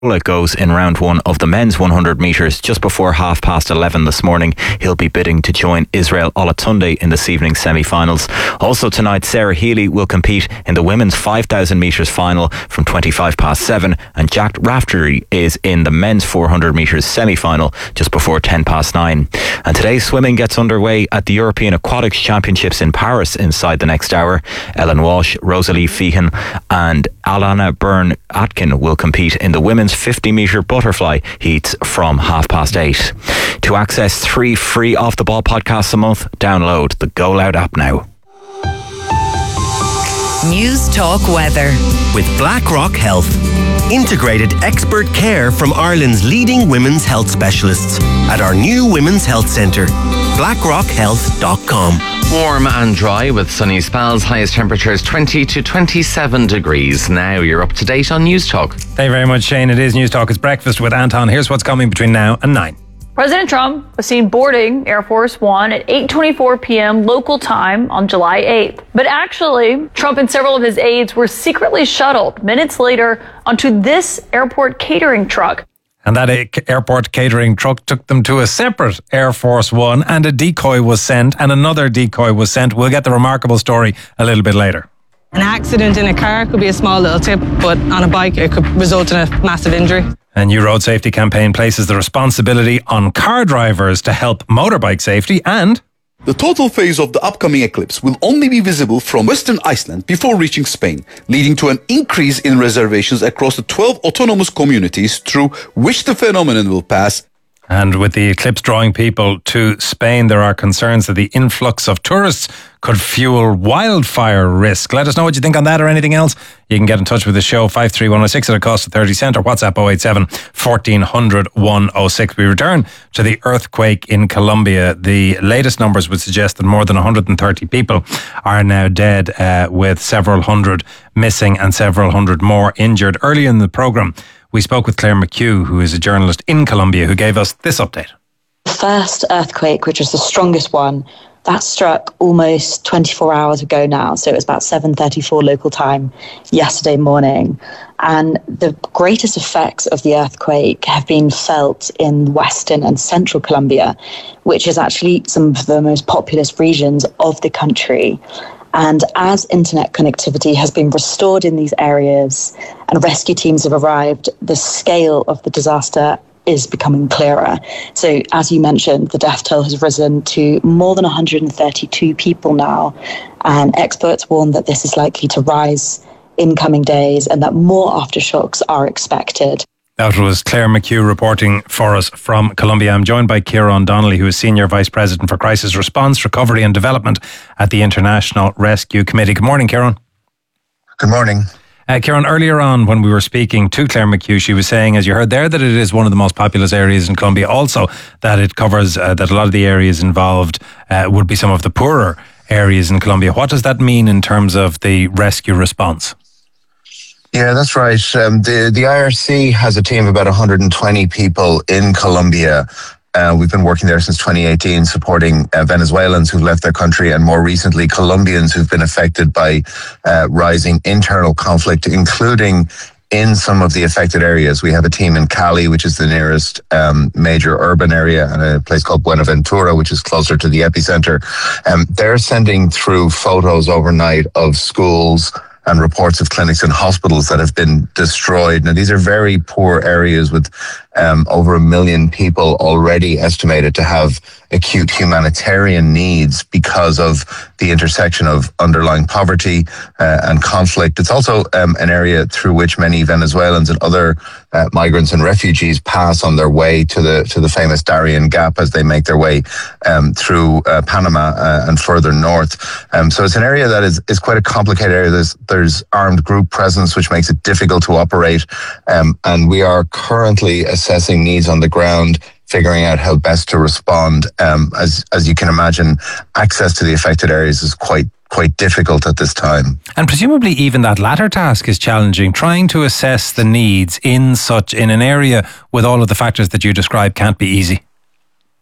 It goes in round one of the men's 100 metres just before 11:30 this morning. He'll be bidding to join Israel Olatunde in this evening's semi-finals. Also tonight, Sarah Healy will compete in the women's 5,000 metres final from 7:25, and Jack Raftery is in the men's 400 metres semi-final just before 9:10. And today's swimming gets underway at the European Aquatics Championships in Paris inside the next hour. Ellen Walsh, Rosalie Feehan and Alana Byrne-Atkin will compete in the women's 50 metre butterfly heats from 8:30. To access 3 free Off the Ball podcasts a month, download the Go Loud app now. News Talk Weather with BlackRock Health. Integrated expert care from Ireland's leading women's health specialists at our new Women's Health Centre. BlackRockHealth.com. Warm and dry with sunny spells. Highest temperatures 20 to 27 degrees. Now you're up to date on News Talk. Thank you very much, Shane. It is News Talk. It's breakfast with Anton. Here's what's coming between now and 9. President Trump was seen boarding Air Force One at 8:24 p.m. local time on July 8th. But actually, Trump and several of his aides were secretly shuttled minutes later onto this airport catering truck. And that airport catering truck took them to a separate Air Force One, and a decoy was sent, and another decoy was sent. We'll get the remarkable story a little bit later. An accident in a car could be a small little tip, but on a bike it could result in a massive injury. A new road safety campaign places the responsibility on car drivers to help motorbike safety, and the total phase of the upcoming eclipse will only be visible from western Iceland before reaching Spain, leading to an increase in reservations across the 12 autonomous communities through which the phenomenon will pass. And with the eclipse drawing people to Spain, there are concerns that the influx of tourists could fuel wildfire risk. Let us know what you think on that or anything else. You can get in touch with the show, 53106 at a cost of 30 cents, or WhatsApp 087 1400 106. We return to the earthquake in Colombia. The latest numbers would suggest that more than 130 people are now dead, with several hundred missing and several hundred more injured. Earlier in the programme, we spoke with Claire McHugh, who is a journalist in Colombia, who gave us this update. The first earthquake, which was the strongest one, that struck almost 24 hours ago now. So it was about 7:34 local time yesterday morning. And the greatest effects of the earthquake have been felt in western and central Colombia, which is actually some of the most populous regions of the country. And as internet connectivity has been restored in these areas and rescue teams have arrived, the scale of the disaster is becoming clearer. So as you mentioned, the death toll has risen to more than 132 people now. And experts warn that this is likely to rise in coming days and that more aftershocks are expected. That was Claire McHugh reporting for us from Colombia. I'm joined by Ciarán Donnelly, who is Senior Vice President for Crisis Response, Recovery and Development at the International Rescue Committee. Good morning, Ciarán. Good morning. Ciarán, earlier on when we were speaking to Claire McHugh, she was saying, as you heard there, that it is one of the most populous areas in Colombia. Also, that it covers, that a lot of the areas involved would be some of the poorer areas in Colombia. What does that mean in terms of the rescue response? Yeah, that's right. The IRC has a team of about 120 people in Colombia. We've been working there since 2018, supporting Venezuelans who've left their country, and more recently Colombians who've been affected by rising internal conflict, including in some of the affected areas. We have a team in Cali, which is the nearest major urban area, and a place called Buenaventura, which is closer to the epicenter. They're sending through photos overnight of schools and reports of clinics and hospitals that have been destroyed. Now, these are very poor areas with over 1 million people already estimated to have acute humanitarian needs because of the intersection of underlying poverty and conflict. It's also an area through which many Venezuelans and other migrants and refugees pass on their way to the famous Darien Gap as they make their way through Panama and further north. So it's an area that is quite a complicated area. There's armed group presence, which makes it difficult to operate. And we are currently assessing needs on the ground, figuring out how best to respond. As you can imagine, access to the affected areas is quite difficult at this time. And presumably even that latter task is challenging, trying to assess the needs in an area with all of the factors that you described can't be easy.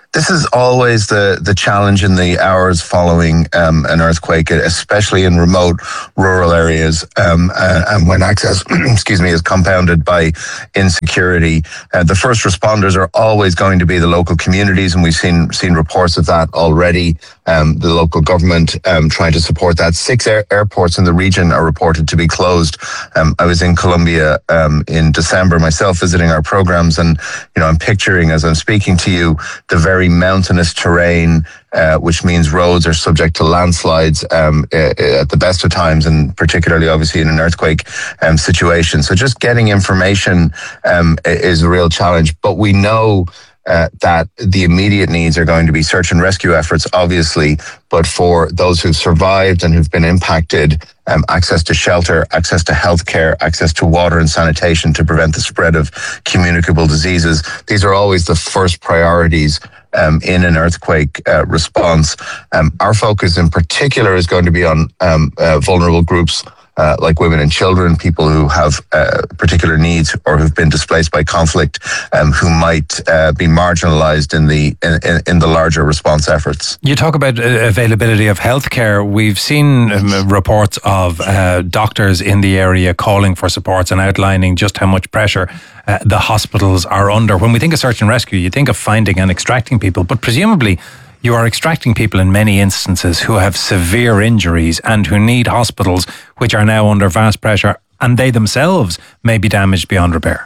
This is always the challenge in the hours following an earthquake, especially in remote rural areas, and when access, is compounded by insecurity. The first responders are always going to be the local communities, and we've seen reports of that already. The local government trying to support that. 6 airports in the region are reported to be closed. I was in Colombia in December myself, visiting our programs, and I'm picturing as I'm speaking to you the very mountainous terrain, which means roads are subject to landslides at the best of times, and particularly obviously in an earthquake situation. So just getting information is a real challenge, but we know that the immediate needs are going to be search and rescue efforts, obviously, but for those who've survived and who've been impacted, access to shelter, access to healthcare, access to water and sanitation to prevent the spread of communicable diseases. These are always the first priorities in an earthquake response. Our focus in particular is going to be on vulnerable groups like women and children, people who have particular needs or who've been displaced by conflict, who might be marginalised in the larger response efforts. You talk about availability of healthcare. We've seen reports of doctors in the area calling for supports and outlining just how much pressure the hospitals are under. When we think of search and rescue, you think of finding and extracting people, but presumably you are extracting people in many instances who have severe injuries and who need hospitals which are now under vast pressure, and they themselves may be damaged beyond repair.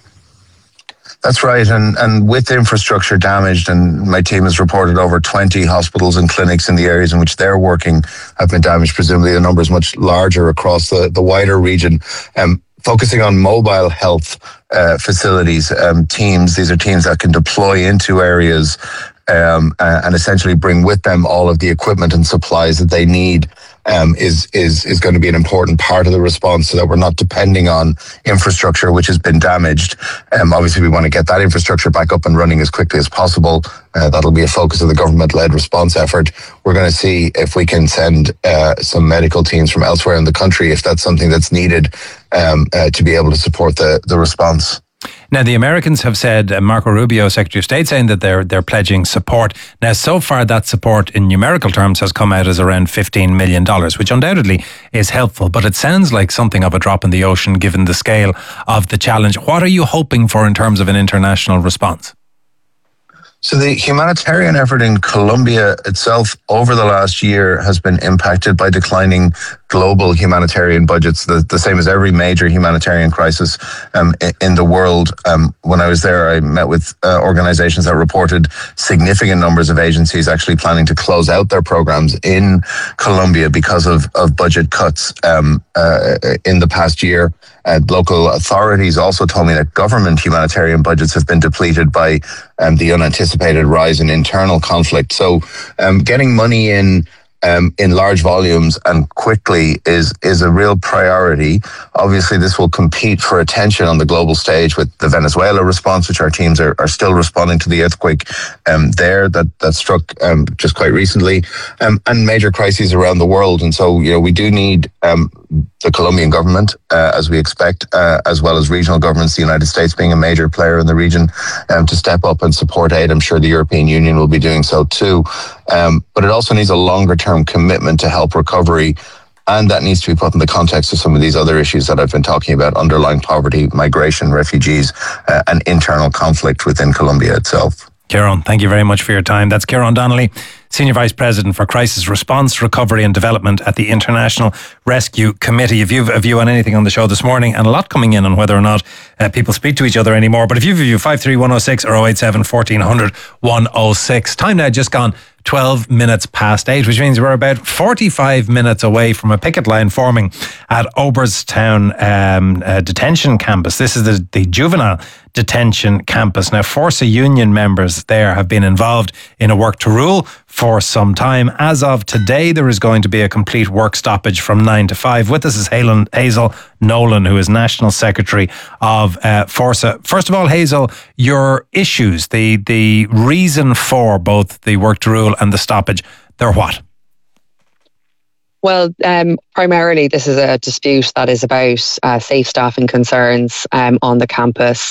That's right, and with infrastructure damaged, and my team has reported over 20 hospitals and clinics in the areas in which they're working have been damaged. Presumably the number is much larger across the wider region. Focusing on mobile health facilities, teams. These are teams that can deploy into areas and essentially bring with them all of the equipment and supplies that they need, is going to be an important part of the response, so that we're not depending on infrastructure which has been damaged. Obviously, we want to get that infrastructure back up and running as quickly as possible. That'll be a focus of the government-led response effort. We're going to see if we can send some medical teams from elsewhere in the country, if that's something that's needed to be able to support the response. Now, the Americans have said, Marco Rubio, Secretary of State, saying that they're pledging support. Now, so far, that support in numerical terms has come out as around $15 million, which undoubtedly is helpful, but it sounds like something of a drop in the ocean given the scale of the challenge. What are you hoping for in terms of an international response? So the humanitarian effort in Colombia itself over the last year has been impacted by declining global humanitarian budgets, the same as every major humanitarian crisis in the world. When I was there, I met with organizations that reported significant numbers of agencies actually planning to close out their programs in Colombia because of budget cuts in the past year. Local authorities also told me that government humanitarian budgets have been depleted by the unanticipated rise in internal conflict. So getting money in large volumes and quickly is a real priority. Obviously, this will compete for attention on the global stage with the Venezuela response, which our teams are still responding to the earthquake there that struck just quite recently, and major crises around the world. And so, we do need the Colombian government, as we expect, as well as regional governments, the United States being a major player in the region, to step up and support aid. I'm sure the European Union will be doing so too. But it also needs a longer-term commitment to help recovery, and that needs to be put in the context of some of these other issues that I've been talking about: underlying poverty, migration, refugees, and internal conflict within Colombia itself. Ciarán, thank you very much for your time. That's Ciarán Donnelly, Senior Vice President for Crisis Response, Recovery and Development at the International Rescue Committee. If you've a view on anything on the show this morning, and a lot coming in on whether or not people speak to each other anymore, but if you've a view, 53106 or 087 1400 106. Time now just gone 12 minutes past 8, which means we're about 45 minutes away from a picket line forming at Oberstown detention campus. This is the juvenile detention campus. Now, Forsa Union members there have been involved in a work to rule for some time. As of today, there is going to be a complete work stoppage from 9 to 5. With us is Hazel Nolan, who is National Secretary of Forsa. First of all, Hazel, your issues, the reason for both the work to rule and the stoppage, they're what? Well, primarily this is a dispute that is about safe staffing concerns on the campus.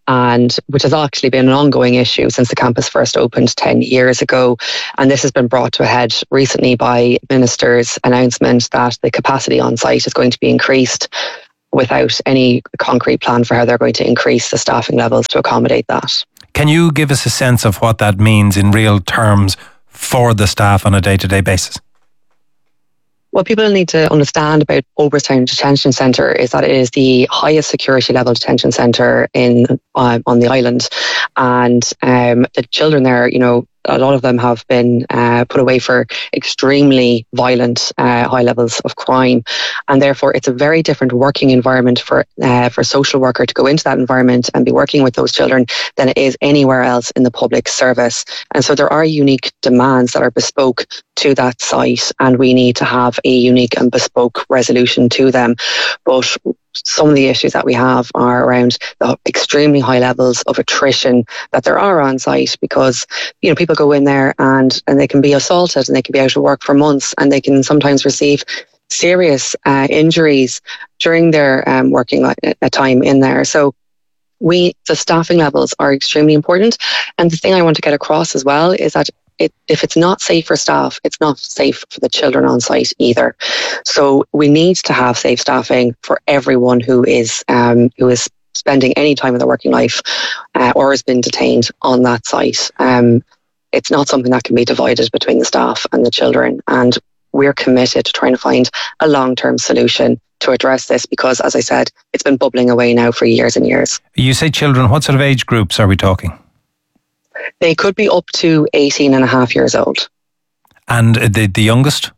and which has actually been an ongoing issue since the campus first opened 10 years ago. And this has been brought to a head recently by Minister's announcement that the capacity on site is going to be increased without any concrete plan for how they're going to increase the staffing levels to accommodate that. Can you give us a sense of what that means in real terms for the staff on a day-to-day basis? What people need to understand about Oberstown Detention Centre is that it is the highest security level detention centre on the island, and the children there, a lot of them have been put away for extremely violent high levels of crime, and therefore it's a very different working environment for a social worker to go into that environment and be working with those children than it is anywhere else in the public service. And so there are unique demands that are bespoke to that site, and we need to have a unique and bespoke resolution to them. But some of the issues that we have are around the extremely high levels of attrition that there are on site, because people go in there and they can be assaulted and they can be out of work for months, and they can sometimes receive serious injuries during their working time in there. So the staffing levels are extremely important. And the thing I want to get across as well is that if it's not safe for staff, it's not safe for the children on site either. So we need to have safe staffing for everyone who is spending any time of their working life or has been detained on that site. It's not something that can be divided between the staff and the children. And we're committed to trying to find a long-term solution to address this, because, as I said, it's been bubbling away now for years and years. You say children, what sort of age groups are we talking? They could be up to 18 and a half years old. And the youngest?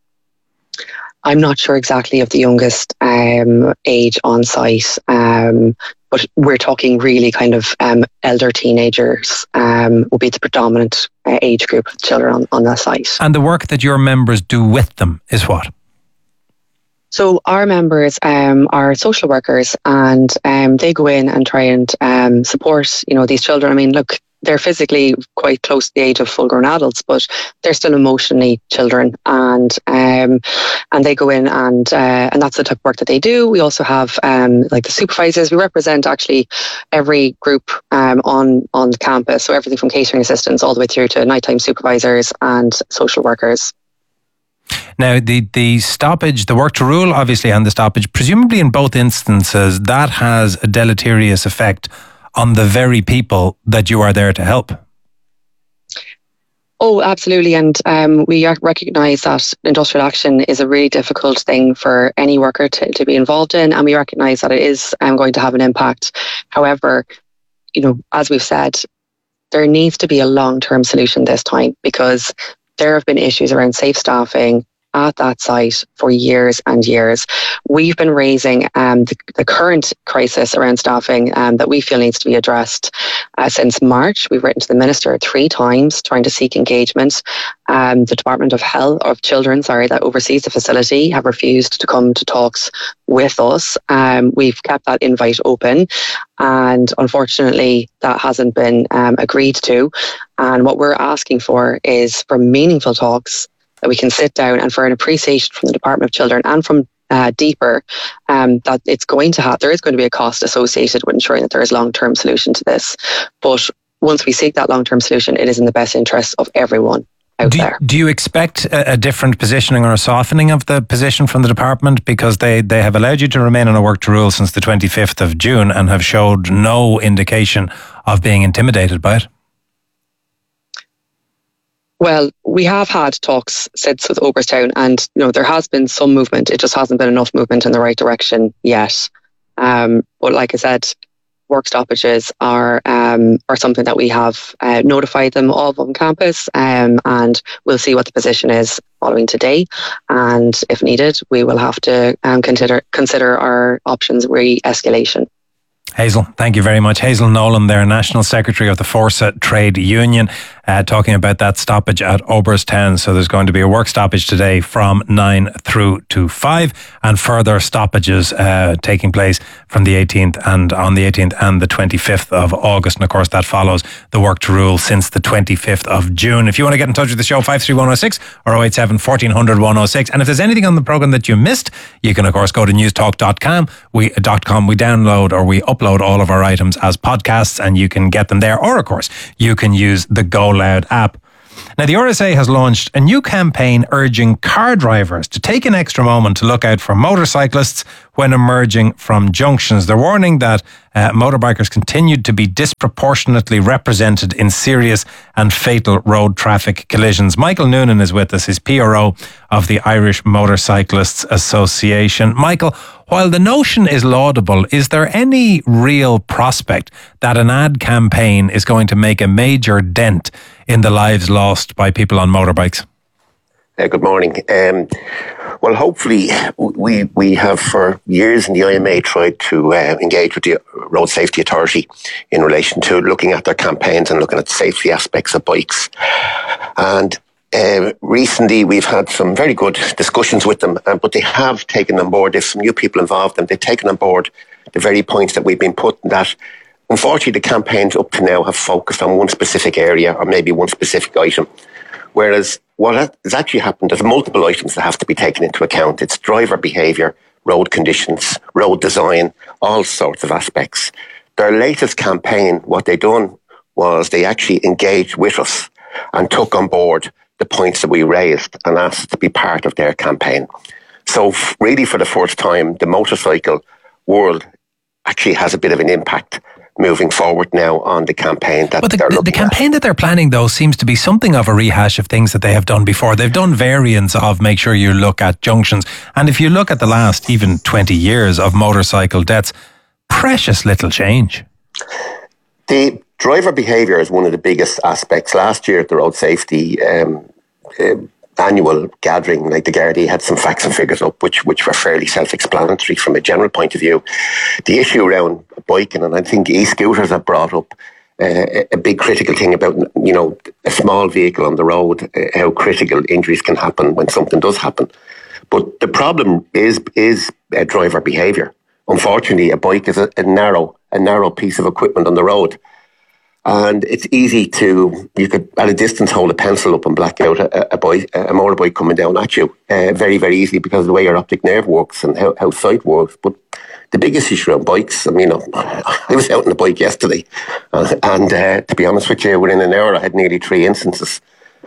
I'm not sure exactly of the youngest age on site, but we're talking really kind of elder teenagers will be the predominant age group of children on that site. And the work that your members do with them is what? So our members are social workers, and they go in and try and support these children. I mean, look, they're physically quite close to the age of full-grown adults, but they're still emotionally children, and they go in and that's the type of work that they do. We also have like the supervisors. We represent actually every group on the campus, so everything from catering assistants all the way through to nighttime supervisors and social workers. Now, the stoppage, the work to rule, obviously, and the stoppage, presumably in both instances, that has a deleterious effect on the very people that you are there to help. Oh, absolutely. And we recognise that industrial action is a really difficult thing for any worker to be involved in, and we recognise that it is going to have an impact. However, as we've said, there needs to be a long-term solution this time, because there have been issues around safe staffing at that site for years and years. We've been raising the current crisis around staffing that we feel needs to be addressed since March. We've written to the Minister 3 times trying to seek engagement. The Department of Children, that oversees the facility, have refused to come to talks with us. We've kept that invite open, and unfortunately that hasn't been agreed to. And what we're asking for is for meaningful talks, that we can sit down, and for an appreciation from the Department of Children and from Deeper that there is going to be a cost associated with ensuring that there is a long-term solution to this. But once we seek that long-term solution, it is in the best interest of everyone out there. Do you expect a different positioning or a softening of the position from the department, because they have allowed you to remain on a work to rule since the 25th of June and have showed no indication of being intimidated by it? Well, we have had talks since with Oberstown, and there has been some movement. It just hasn't been enough movement in the right direction yet. But like I said, work stoppages are something that we have notified them of on campus, and we'll see what the position is following today. And if needed, we will have to consider our options re-escalation. Hazel, thank you very much. Hazel Nolan there, National Secretary of the Forsa Trade Union. talking about that stoppage at Oberstown. So there's going to be a work stoppage today from 9 through to 5, and further stoppages taking place from the 18th and on the 18th and the 25th of August. And of course, that follows the work to rule since the 25th of June. If you want to get in touch with the show, 53106 or 087 1400 106. And if there's anything on the programme that you missed, you can of course go to newstalk.com. We download or we upload all of our items as podcasts, and you can get them there. Or of course, you can use the Go Loud app. Now, the RSA has launched a new campaign urging car drivers to take an extra moment to look out for motorcyclists when emerging from junctions. They're warning that motorbikers continued to be disproportionately represented in serious and fatal road traffic collisions. Michael Noonan is with us. He's PRO of the Irish Motorcyclists Association. Michael, while the notion is laudable, is there any real prospect that an ad campaign is going to make a major dent in the lives lost by people on motorbikes? Good morning. Well, hopefully, we have for years in the IMA tried to engage with the Road Safety Authority in relation to looking at their campaigns and looking at the safety aspects of bikes. And recently, we've had some very good discussions with them, but they have taken on board, there's some new people involved, and they've taken on board the very points that we've been putting, that unfortunately the campaigns up to now have focused on one specific area or maybe one specific item. Whereas what has actually happened, there's multiple items that have to be taken into account. It's driver behaviour, road conditions, road design, all sorts of aspects. Their latest campaign, what they done was they actually engaged with us and took on board the points that we raised and asked us to be part of their campaign. So really for the first time, the motorcycle world actually has a bit of an impact moving forward now on the campaign that they're looking at. The campaign that they're planning, though, seems to be something of a rehash of things that they have done before. They've done variants of make sure you look at junctions. And if you look at the last even 20 years of motorcycle deaths, precious little change. The driver behaviour is one of the biggest aspects. Last year at the Road Safety annual gathering, like the Gardaí had some facts and figures up which were fairly self-explanatory from a general point of view. The issue around biking, and I think e-scooters have brought up a big critical thing about, you know, a small vehicle on the road, how critical injuries can happen when something does happen. But the problem is driver behaviour. Unfortunately, a bike is a narrow piece of equipment on the road. And it's easy you could at a distance hold a pencil up and black out a motorbike coming down at you very, very easily because of the way your optic nerve works and how sight works. But the biggest issue on bikes, I mean, I was out on a bike yesterday and to be honest with you, within an hour I had nearly 3 instances.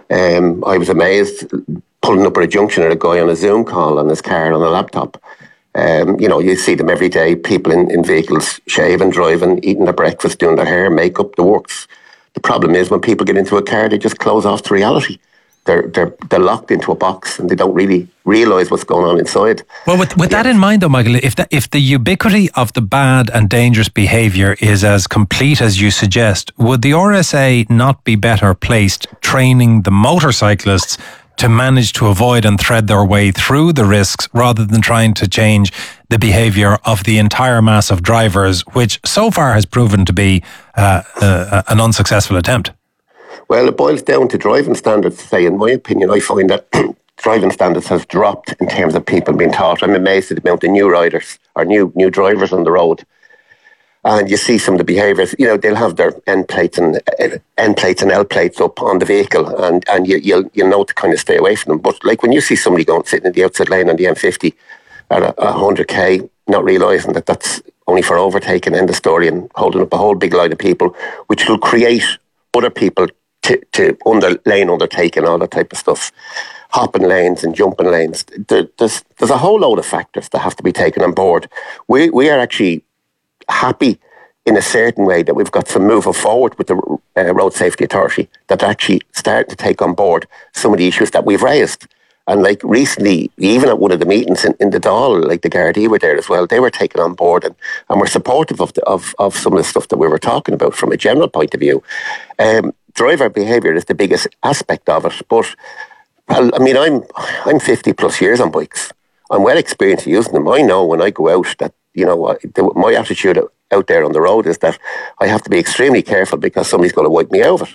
I was amazed pulling up at a junction at a guy on a Zoom call on his car on a laptop. You know, you see them every day, people in vehicles, shaving, driving, eating their breakfast, doing their hair, makeup, the works. The problem is when people get into a car, they just close off to reality. They're locked into a box and they don't really realise what's going on inside. Well, with that in mind though, Michael, if the ubiquity of the bad and dangerous behaviour is as complete as you suggest, would the RSA not be better placed training the motorcyclists to manage to avoid and thread their way through the risks rather than trying to change the behaviour of the entire mass of drivers, which so far has proven to be an unsuccessful attempt? Well, it boils down to driving standards. Say, in my opinion, I find that driving standards has dropped in terms of people being taught. I'm amazed at the amount of new riders or new drivers on the road. And you see some of the behaviours, you know, they'll have their end plates and L plates up on the vehicle and you'll know to kind of stay away from them. But like when you see somebody sitting in the outside lane on the M50 at 100k, not realising that that's only for overtaking, end of story, and holding up a whole big line of people, which will create other people to lane undertaking, all that type of stuff. Hopping lanes and jumping lanes. There's a whole load of factors that have to be taken on board. We are actually happy in a certain way that we've got some moving forward with the Road Safety Authority that actually starting to take on board some of the issues that we've raised. And like recently, even at one of the meetings in the Dáil, like the Gardaí were there as well, they were taken on board and were supportive of some of the stuff that we were talking about from a general point of view. Driver behaviour is the biggest aspect of it. But, well, I mean, I'm 50 plus years on bikes. I'm well experienced using them. I know when I go out that, you know, my attitude out there on the road is that I have to be extremely careful because somebody's going to wipe me over.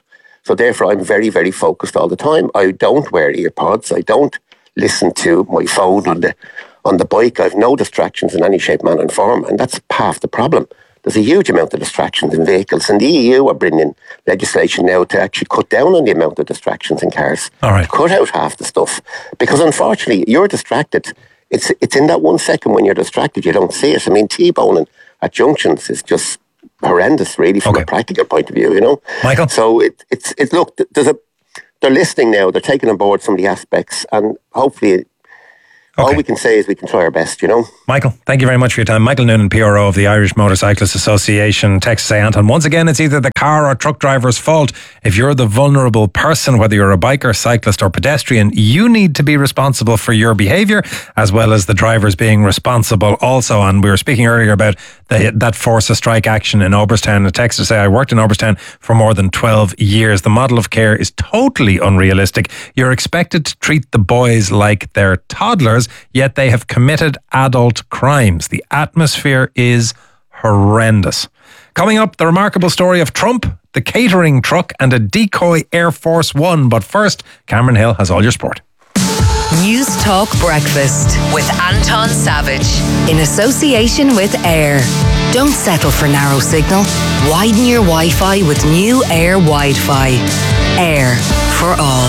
So therefore, I'm very, very focused all the time. I don't wear earpods. I don't listen to my phone on the bike. I've no distractions in any shape, manner and form. And that's half the problem. There's a huge amount of distractions in vehicles, and the EU are bringing in legislation now to actually cut down on the amount of distractions in cars. All right. Cut out half the stuff. Because unfortunately, you're distracted. It's in that 1 second when you're distracted, you don't see it. I mean, T-boning at junctions is just horrendous, really, from a practical point of view, you know. Michael? So it's look, they're listening now, they're taking on board some of the aspects, and hopefully all we can say is we can try our best, you know. Michael, thank you very much for your time. Michael Noonan, PRO of the Irish Motorcyclists Association. Text say, Anton, once again, it's either the car or truck driver's fault. If you're the vulnerable person, whether you're a biker, cyclist or pedestrian, you need to be responsible for your behaviour, as well as the drivers being responsible also. And we were speaking earlier about that force of strike action in Oberstown. A text to say, I worked in Oberstown for more than 12 years. The model of care is totally unrealistic. You're expected to treat the boys like they're toddlers, yet they have committed adult crimes. The atmosphere is horrendous. Coming up, the remarkable story of Trump, the catering truck and a decoy Air Force One. But first, Cameron Hill has all your sport. News Talk Breakfast with Anton Savage in association with Air. Don't settle for narrow signal. Widen your Wi-Fi with new Air Wi-Fi. Air for all.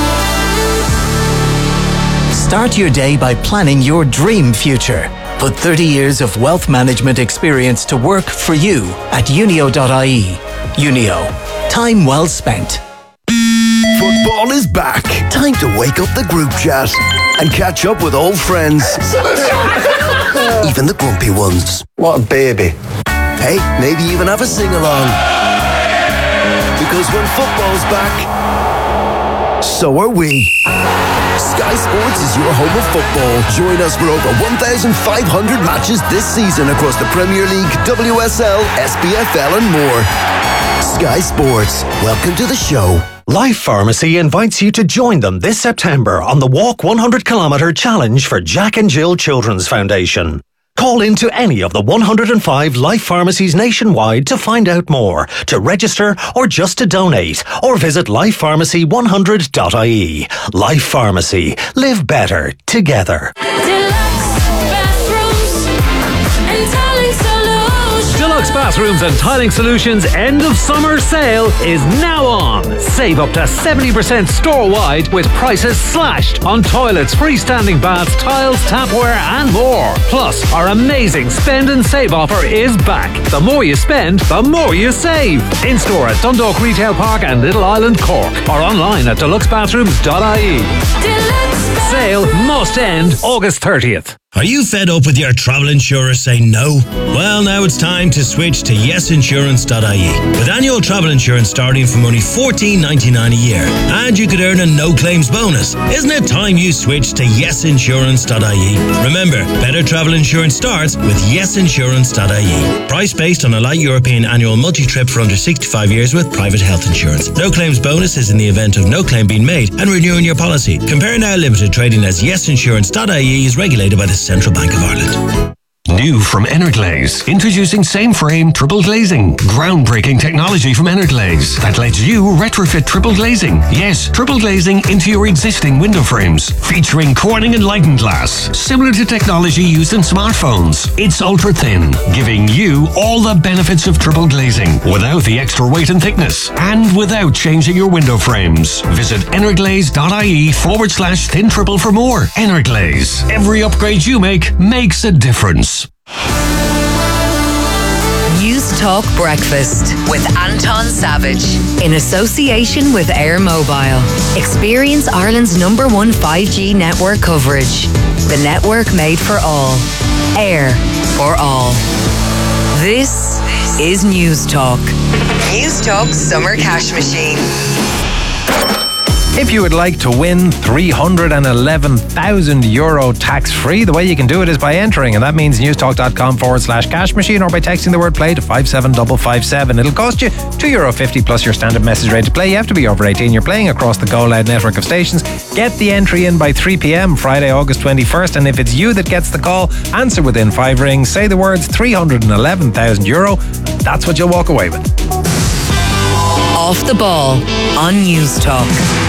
Start your day by planning your dream future. Put 30 years of wealth management experience to work for you at unio.ie. Unio. Time well spent. Football is back. Time to wake up the group chat and catch up with old friends. Even the grumpy ones. What a baby. Hey, maybe even have a sing-along. Because when football's back, so are we. Sky Sports is your home of football. Join us for over 1,500 matches this season across the Premier League, WSL, SPFL and more. Sky Sports, welcome to the show. Life Pharmacy invites you to join them this September on the Walk 100km Challenge for Jack and Jill Children's Foundation. Call into any of the 105 Life Pharmacies nationwide to find out more, to register or just to donate, or visit lifepharmacy100.ie. Life Pharmacy. Live better together. Deluxe Bathrooms and Tiling Solutions end of summer sale is now on. Save up to 70% store-wide with prices slashed on toilets, freestanding baths, tiles, tapware and more. Plus, our amazing spend and save offer is back. The more you spend, the more you save. In-store at Dundalk Retail Park and Little Island, Cork, or online at deluxebathrooms.ie. Sale must end August 30th. Are you fed up with your travel insurer saying no? Well, now it's time to switch to yesinsurance.ie. With annual travel insurance starting from only $14.99 a year, and you could earn a no-claims bonus. Isn't it time you switched to yesinsurance.ie? Remember, better travel insurance starts with yesinsurance.ie. Price based on a light European annual multi-trip for under 65 years with private health insurance. No-claims bonus is in the event of no claim being made and renewing your policy. Compare Now Limited trading as yesinsurance.ie is regulated by the Central Bank of Ireland. New from Energlaze, introducing same-frame triple glazing. Groundbreaking technology from Energlaze that lets you retrofit triple glazing. Yes, triple glazing into your existing window frames. Featuring Corning Enlightened glass, similar to technology used in smartphones. It's ultra-thin, giving you all the benefits of triple glazing without the extra weight and thickness, and without changing your window frames. Visit energlaze.ie/thin triple for more. Energlaze. Every upgrade you make makes a difference. News Talk Breakfast with Anton Savage in association with Air Mobile. Experience Ireland's #1 5G network coverage. The network made for all. Air for all. This is News Talk. News Talk Summer Cash Machine. If you would like to win €311,000 tax-free, the way you can do it is by entering, and that means newstalk.com/cash machine or by texting the word play to 57557. It'll cost you €2.50 plus your standard message rate to play. You have to be over 18. You're playing across the Go Loud network of stations. Get the entry in by 3 p.m. Friday, August 21st, and if it's you that gets the call, answer within 5 rings, say the words €311,000, that's what you'll walk away with. Off the Ball on News Talk.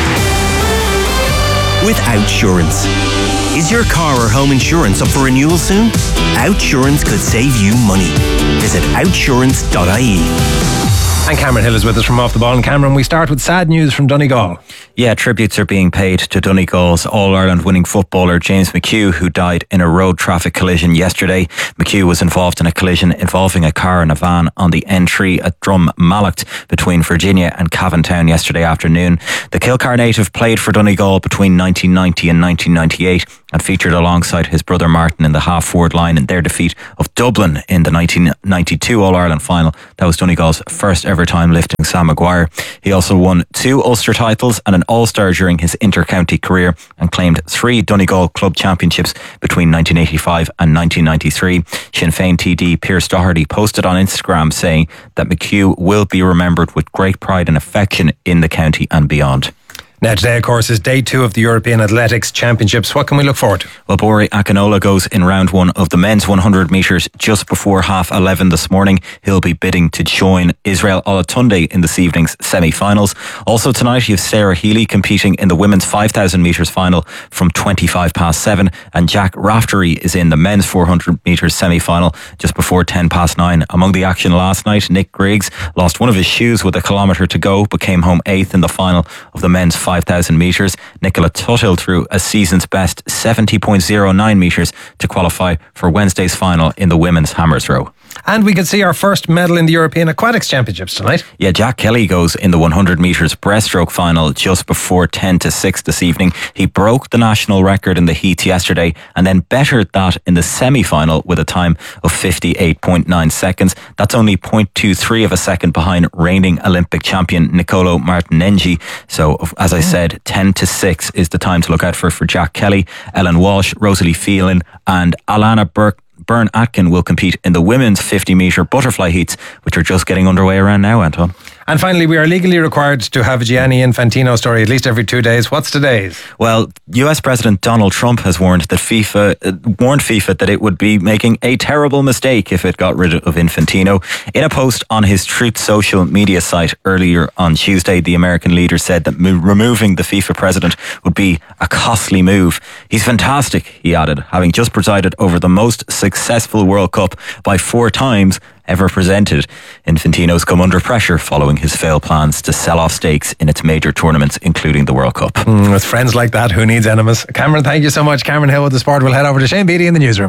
With Outsurance. Is your car or home insurance up for renewal soon? Outsurance could save you money. Visit outsurance.ie. And Cameron Hill is with us from Off the Ball. And Cameron, we start with sad news from Donegal. Yeah, tributes are being paid to Donegal's All-Ireland winning footballer James McHugh, who died in a road traffic collision yesterday. McHugh was involved in a collision involving a car and a van on the N3 at Drummallocht between Virginia and Cavantown yesterday afternoon. The Kilcar native played for Donegal between 1990 and 1998 and featured alongside his brother Martin in the half-forward line in their defeat of Dublin in the 1992 All-Ireland final. That was Donegal's first ever time lifting Sam Maguire. He also won 2 Ulster titles and an All-Star during his inter-county career and claimed 3 Donegal club championships between 1985 and 1993. Sinn Féin TD Pearse Doherty posted on Instagram saying that McHugh will be remembered with great pride and affection in the county and beyond. Now today, of course, is day 2 of the European Athletics Championships. What can we look forward to? Well, Bori Akinola goes in round 1 of the men's 100 metres just before 11:30 this morning. He'll be bidding to join Israel Olatunde in this evening's semi-finals. Also tonight, you have Sarah Healy competing in the women's 5,000 metres final from 7:25, and Jack Raftery is in the men's 400 metres semi-final just before 9:10. Among the action last night, Nick Griggs lost one of his shoes with a kilometre to go, but came home 8th in the final of the men's 5,000 metres. Nicola Tuthill threw a season's best 70.09 metres to qualify for Wednesday's final in the women's hammer throw. And we could see our first medal in the European Aquatics Championships tonight. Yeah, Jack Kelly goes in the 100 metres breaststroke final just before 6:10 this evening. He broke the national record in the heats yesterday and then bettered that in the semi-final with a time of 58.9 seconds. That's only 0.23 of a second behind reigning Olympic champion Nicolo Martinengi. So, as I said, 10-6 is the time to look out for Jack Kelly. Ellen Walsh, Rosalie Phelan and Alana Byrne Atkin will compete in the women's 50 metre butterfly heats, which are just getting underway around now, Anton. And finally, we are legally required to have a Gianni Infantino story at least every 2 days. What's today's? Well, US President Donald Trump has warned FIFA that it would be making a terrible mistake if it got rid of Infantino. In a post on his Truth social media site earlier on Tuesday, the American leader said that removing the FIFA president would be a costly move. He's fantastic, he added, having just presided over the most successful World Cup by 4 times ever presented. Infantino's come under pressure following his failed plans to sell off stakes in its major tournaments, including the World Cup. With friends like that, who needs enemies? Cameron, thank you so much. Cameron Hill with the sport. We'll head over to Shane Beattie in the newsroom.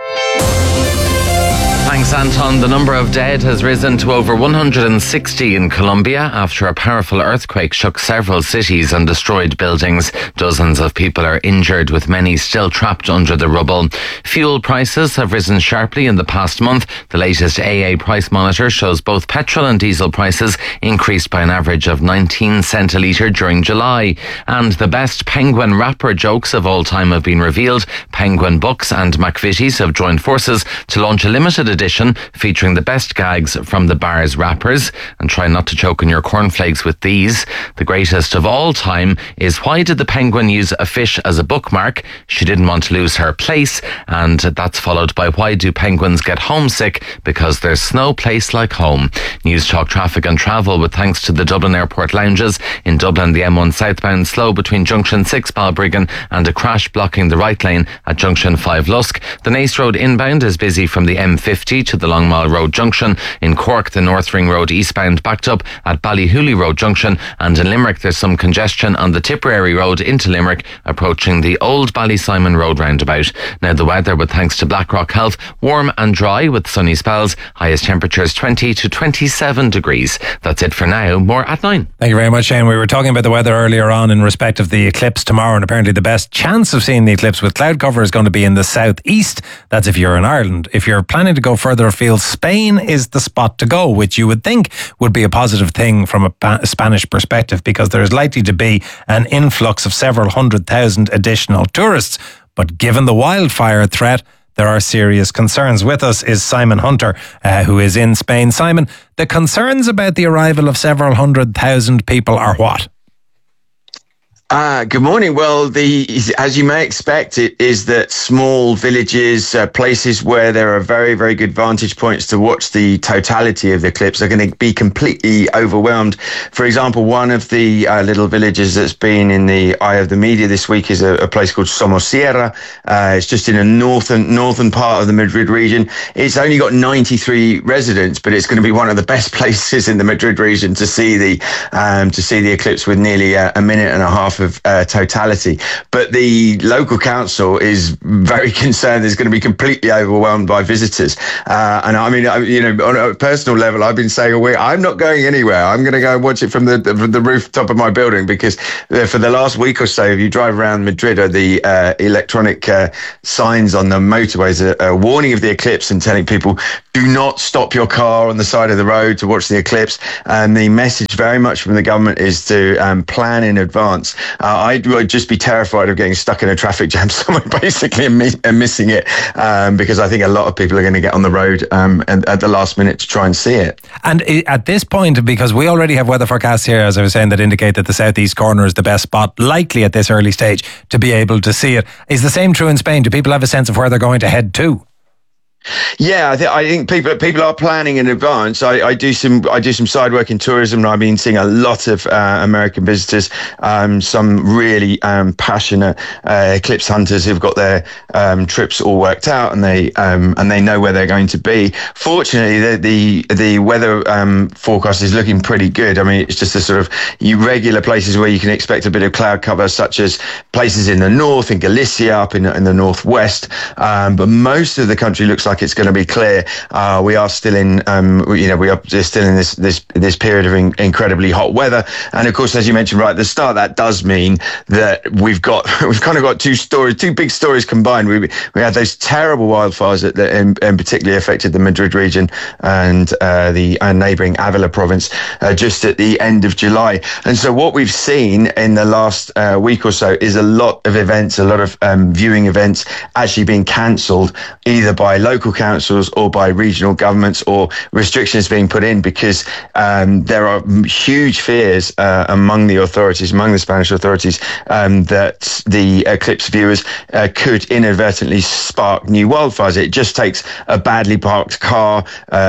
Thanks, Anton. The number of dead has risen to over 160 in Colombia after a powerful earthquake shook several cities and destroyed buildings. Dozens of people are injured, with many still trapped under the rubble. Fuel prices have risen sharply in the past month. The latest AA price monitor shows both petrol and diesel prices increased by an average of 19 cents a litre during July. And the best Penguin rapper jokes of all time have been revealed. Penguin Books and McVitie's have joined forces to launch a limited edition featuring the best gags from the bar's rappers. And try not to choke on your cornflakes with these. The greatest of all time is, why did the penguin use a fish as a bookmark? She didn't want to lose her place. And that's followed by, why do penguins get homesick? Because there's no place like home. News Talk traffic and travel with thanks to the Dublin Airport lounges. In Dublin, the M1 southbound slow between junction 6 Balbriggan and a crash blocking the right lane at junction 5 Lusk. The Naas Road inbound is busy from the M50 to the Longmile Road junction. In Cork, the North Ring Road eastbound backed up at Ballyhooly Road junction, and in Limerick there's some congestion on the Tipperary Road into Limerick approaching the old Ballysimon Road roundabout. Now the weather with thanks to Blackrock Health, warm and dry with sunny spells, highest temperatures 20 to 27 degrees. That's it for now. More at 9. Thank you very much, Shane. We were talking about the weather earlier on in respect of the eclipse tomorrow, and apparently the best chance of seeing the eclipse with cloud cover is going to be in the southeast. That's if you're in Ireland. If you're planning to go further afield, Spain is the spot to go, which you would think would be a positive thing from a Spanish perspective, because there is likely to be an influx of several 100,000 additional tourists. But given the wildfire threat, there are serious concerns. With us is Simon Hunter, who is in Spain. Simon, the concerns about the arrival of several 100,000 people are what? Good morning. Well, as you may expect, it is that small villages, places where there are very, very good vantage points to watch the totality of the eclipse are going to be completely overwhelmed. For example, one of the little villages that's been in the eye of the media this week is a place called Somosierra. It's just in a northern part of the Madrid region. It's only got 93 residents, but it's going to be one of the best places in the Madrid region to see the eclipse with nearly a minute and a half of totality. But the local council is very concerned it's going to be completely overwhelmed by visitors. And I mean, on a personal level, I've been saying, I'm not going anywhere. I'm going to go and watch it from the rooftop of my building, because for the last week or so, if you drive around Madrid, the electronic signs on the motorways are warning of the eclipse and telling people, do not stop your car on the side of the road to watch the eclipse. And the message very much from the government is to plan in advance. I would just be terrified of getting stuck in a traffic jam somewhere basically and missing it, because I think a lot of people are going to get on the road and at the last minute to try and see it. And at this point, because we already have weather forecasts here, as I was saying, that indicate that the southeast corner is the best spot, likely at this early stage, to be able to see it. Is the same true in Spain? Do people have a sense of where they're going to head to? Yeah, I think people are planning in advance. I do some side work in tourism, and I've been seeing a lot of American visitors, some really passionate eclipse hunters who've got their trips all worked out, and they know where they're going to be. Fortunately, the weather forecast is looking pretty good. I mean, it's just the sort of regular places where you can expect a bit of cloud cover, such as places in the north, in Galicia, up in the northwest. But most of the country looks like it's going to be clear. We are still in, we are still in this period of incredibly hot weather, and of course, as you mentioned right at the start, that does mean that we've kind of got two big stories combined. We had those terrible wildfires that particularly affected the Madrid region and the neighbouring Avila province just at the end of July, and so what we've seen in the last week or so is a lot of events, a lot of viewing events actually being cancelled, either by local councils or by regional governments, or restrictions being put in, because there are huge fears among the Spanish authorities, that the eclipse viewers could inadvertently spark new wildfires. It just takes a badly parked car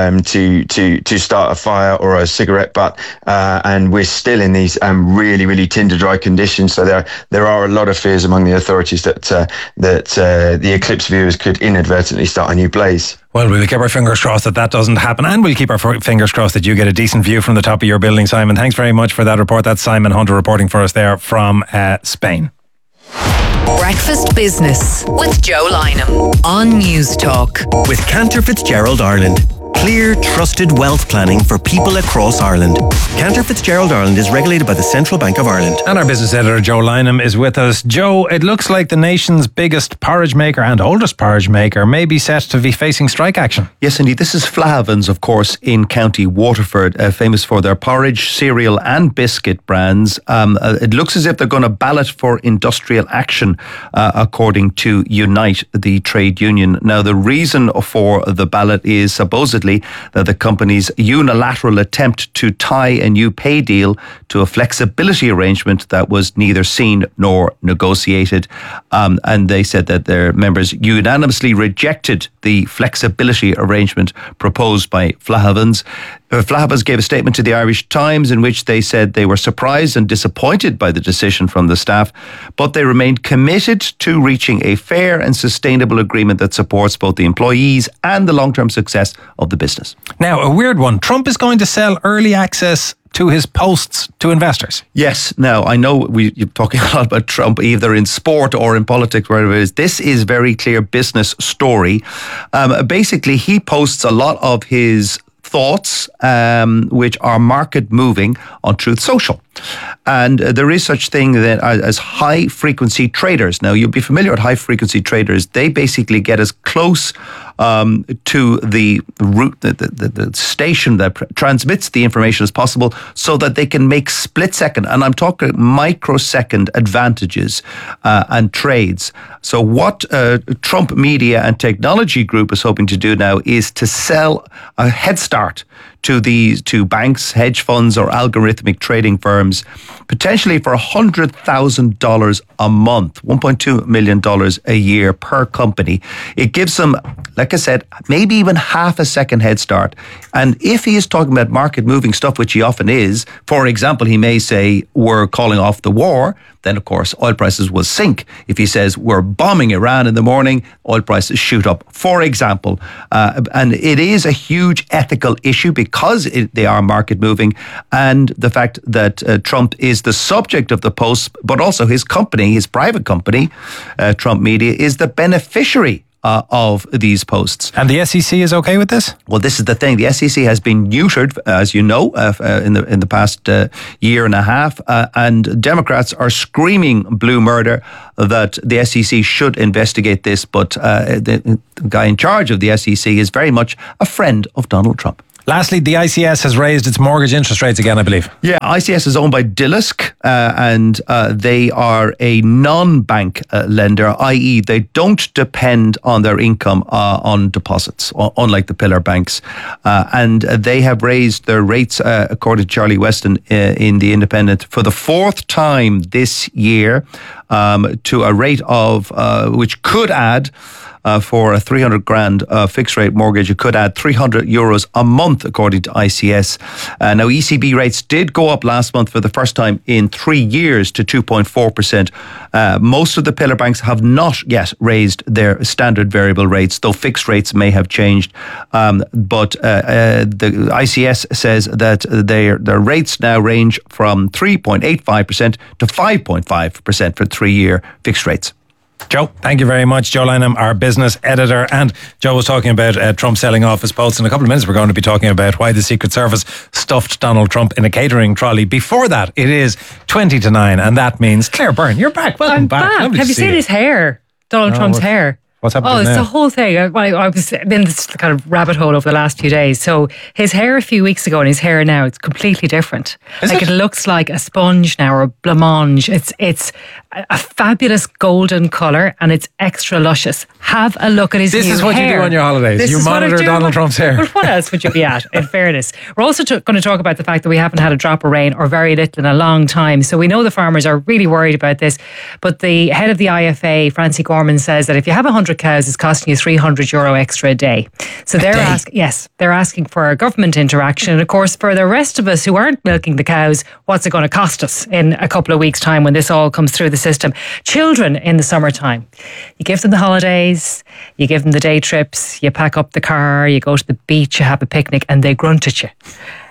to start a fire or a cigarette butt, and we're still in these really, really tinder dry conditions. So there are a lot of fears among the authorities that the eclipse viewers could inadvertently start a new blaze. Well, we'll keep our fingers crossed that doesn't happen, and we'll keep our fingers crossed that you get a decent view from the top of your building, Simon. Thanks very much for that report. That's Simon Hunter reporting for us there from Spain. Breakfast Business with Joe Lynham on News Talk. With Cantor Fitzgerald Ireland. Clear, trusted wealth planning for people across Ireland. Cantor Fitzgerald Ireland is regulated by the Central Bank of Ireland. And our business editor, Joe Lynham, is with us. Joe, it looks like the nation's biggest porridge maker and oldest porridge maker may be set to be facing strike action. Yes, indeed. This is Flahavans, of course, in County Waterford, famous for their porridge, cereal and biscuit brands. It looks as if they're going to ballot for industrial action, according to Unite, the trade union. Now, the reason for the ballot is supposedly that the company's unilateral attempt to tie a new pay deal to a flexibility arrangement that was neither seen nor negotiated. And they said that their members unanimously rejected the flexibility arrangement proposed by Flahavans. Flahavans gave a statement to the Irish Times in which they said they were surprised and disappointed by the decision from the staff, but they remained committed to reaching a fair and sustainable agreement that supports both the employees and the long-term success of the business. Now, a weird one. Trump is going to sell early access to his posts to investors. Yes. Now, I know you're talking a lot about Trump, either in sport or in politics, wherever it is. This is very clear business story. Basically, he posts a lot of his thoughts, which are market moving, on Truth Social. And there is such thing that as high frequency traders. Now, you'll be familiar with high frequency traders. They basically get as close to the route, the station that transmits the information as possible, so that they can make split second, and I'm talking microsecond advantages and trades. So what Trump Media and Technology Group is hoping to do now is to sell a head start to banks, hedge funds, or algorithmic trading firms, potentially for $100,000 a month, $1.2 million a year per company. It gives them, like I said, maybe even half a second head start. And if he is talking about market moving stuff, which he often is, for example, he may say, we're calling off the war, then of course oil prices will sink. If he says we're bombing Iran in the morning, oil prices shoot up, for example. And it is a huge ethical issue because they are market moving, and the fact that Trump is the subject of the posts, but also his company, his private company, Trump Media, is the beneficiary of these posts. And the SEC is okay with this? Well, this is the thing. The SEC has been neutered, as you know, in the past year and a half, and Democrats are screaming blue murder that the SEC should investigate this, but the guy in charge of the SEC is very much a friend of Donald Trump. Lastly, the ICS has raised its mortgage interest rates again, I believe. Yeah, ICS is owned by Dillisk, and they are a non-bank lender, i.e. they don't depend on their income on deposits, unlike the pillar banks. And they have raised their rates, according to Charlie Weston in The Independent, for the fourth time this year, to a rate of, which could add, for a 300 grand fixed rate mortgage, it could add €300 a month, according to ICS. Now, ECB rates did go up last month for the first time in 3 years to 2.4%. Most of the pillar banks have not yet raised their standard variable rates, though fixed rates may have changed. But the ICS says that their rates now range from 3.85% to 5.5% for 3-year fixed rates. Joe, thank you very much. Joe Lynham, our business editor. And Joe was talking about Trump selling off his posts. In a couple of minutes, we're going to be talking about why the Secret Service stuffed Donald Trump in a catering trolley. Before that, it is 20 to 9. And that means Claire Byrne, you're back. Welcome back. Have you seen his hair? Donald Trump's hair. What's happening now? Oh, it's the whole thing. I was in this kind of rabbit hole over the last few days. So his hair a few weeks ago and his hair now, it's completely different. It looks like a sponge now or a blancmange. It's a fabulous golden colour and it's extra luscious. Have a look at his new hair. This is what you do on your holidays. You monitor Donald Trump's hair. But what else would you be at, in fairness? We're also going to talk about the fact that we haven't had a drop of rain or very little in a long time. So we know the farmers are really worried about this. But the head of the IFA, Francie Gorman, says that if you have 100 cows, it's costing you €300 extra a day. So they're asking for government interaction. And of course, for the rest of us who aren't milking the cows, what's it going to cost us in a couple of weeks' time when this all comes through the system? Children in the summertime, you give them the holidays, you give them the day trips, you pack up the car, you go to the beach, you have a picnic, and they grunt at you.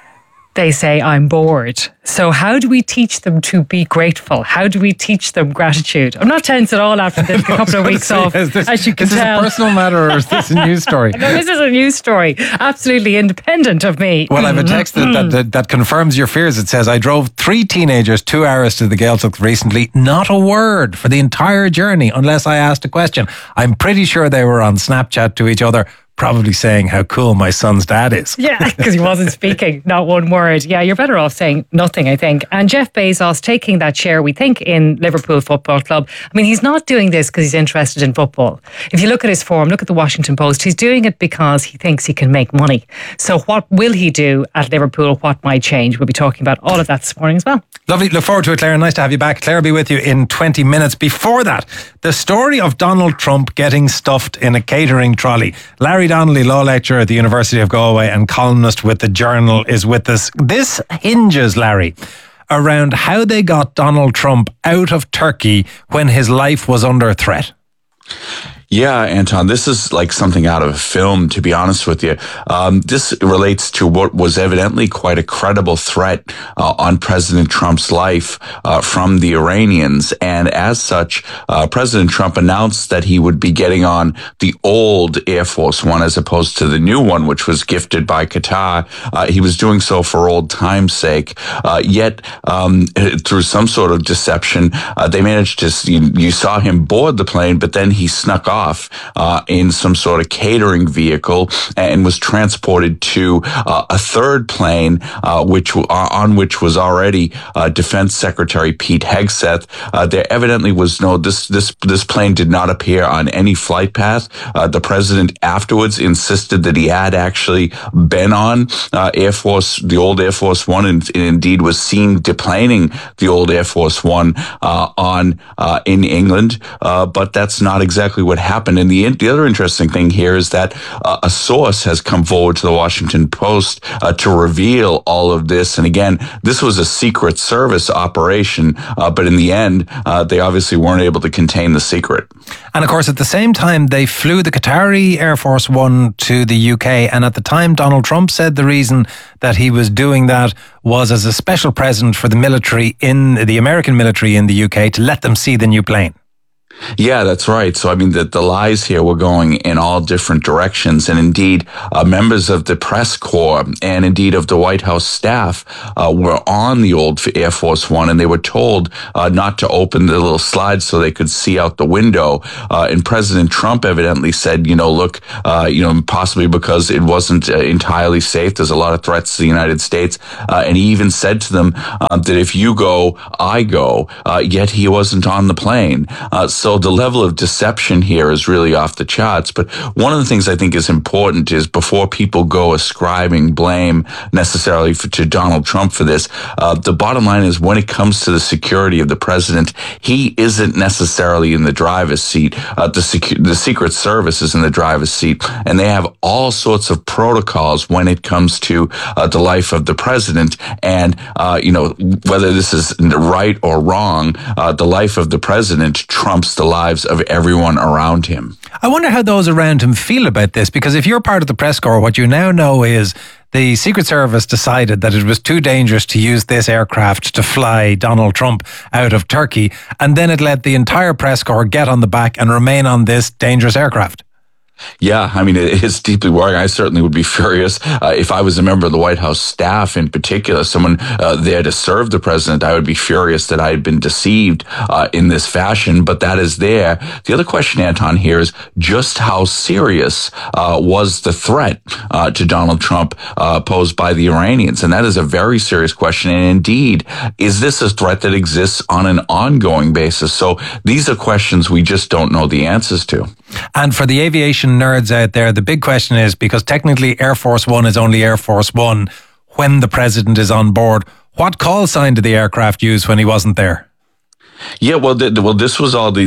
They say, I'm bored. So how do we teach them to be grateful? How do we teach them gratitude? I'm not tense at all after this couple of weeks off, as you can tell. Is this a personal matter or is this a news story? No, this is a news story. Absolutely independent of me. Well, I have a text that confirms your fears. It says, I drove 3 teenagers 2 hours to the Gaeltacht recently. Not a word for the entire journey unless I asked a question. I'm pretty sure they were on Snapchat to each other, probably saying how cool my son's dad is. Yeah, because he wasn't speaking, not one word. Yeah, you're better off saying nothing, I think. And Jeff Bezos taking that share, we think, in Liverpool Football Club. I mean, he's not doing this because he's interested in football. If you look at his form, look at the Washington Post, he's doing it because he thinks he can make money. So what will he do at Liverpool? What might change? We'll be talking about all of that this morning as well. Lovely. Look forward to it, Claire. Nice to have you back. Claire will be with you in 20 minutes. Before that, the story of Donald Trump getting stuffed in a catering trolley. Larry Donnelly, law lecturer at the University of Galway and columnist with The Journal, is with us. This hinges, Larry, around how they got Donald Trump out of Turkey when his life was under threat. Yeah, Anton, this is like something out of a film, to be honest with you. This relates to what was evidently quite a credible threat on President Trump's life from the Iranians. And as such, President Trump announced that he would be getting on the old Air Force One as opposed to the new one, which was gifted by Qatar. He was doing so for old time's sake. Yet, through some sort of deception, they managed to, you saw him board the plane, but then he snuck off off in some sort of catering vehicle and was transported to a third plane, which was already Defense Secretary Pete Hegseth. There evidently was this plane did not appear on any flight path. The president afterwards insisted that he had actually been on the old Air Force One, and indeed was seen deplaning the old Air Force One in England. But that's not exactly what happened. And the other interesting thing here is that a source has come forward to the Washington Post to reveal all of this. And again, this was a Secret Service operation, but in the end, they obviously weren't able to contain the secret. And of course, at the same time, they flew the Qatari Air Force One to the UK. And at the time, Donald Trump said the reason that he was doing that was as a special present for the American military in the UK to let them see the new plane. Yeah, that's right. So, I mean, the lies here were going in all different directions. And indeed, members of the press corps and indeed of the White House staff were on the old Air Force One, and they were told not to open the little slides so they could see out the window. And President Trump evidently said, look, possibly because it wasn't entirely safe. There's a lot of threats to the United States. And he even said to them that if you go, I go, yet he wasn't on the plane. So the level of deception here is really off the charts. But one of the things I think is important is before people go ascribing blame necessarily to Donald Trump for this, the bottom line is when it comes to the security of the president, he isn't necessarily in the driver's seat. The Secret Service is in the driver's seat, and they have all sorts of protocols when it comes to the life of the president. And, whether this is right or wrong, the life of the president trumps the lives of everyone around him. I wonder how those around him feel about this, because if you're part of the press corps, what you now know is the Secret Service decided that it was too dangerous to use this aircraft to fly Donald Trump out of Turkey, and then it let the entire press corps get on the back and remain on this dangerous aircraft. Yeah, I mean, it is deeply worrying. I certainly would be furious if I was a member of the White House staff in particular, someone there to serve the president. I would be furious that I had been deceived in this fashion, but that is there. The other question, Anton, here is just how serious was the threat to Donald Trump posed by the Iranians? And that is a very serious question. And indeed, is this a threat that exists on an ongoing basis? So these are questions we just don't know the answers to. And for the aviation nerds out there, the big question is, because technically Air Force One is only Air Force One when the president is on board, what call sign did the aircraft use when he wasn't there? Yeah, well, this was all